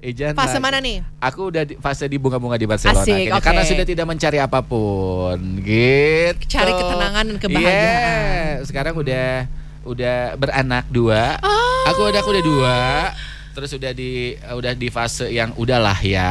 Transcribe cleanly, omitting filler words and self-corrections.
Ijan Fase mana nih? Aku udah fase di bunga-bunga di Barcelona. Asik, okay. Karena sudah tidak mencari apapun, gitu. Cari ketenangan dan kebahagiaan. Sekarang udah beranak 2. Aku udah 2. Terus udah di fase yang udahlah ya.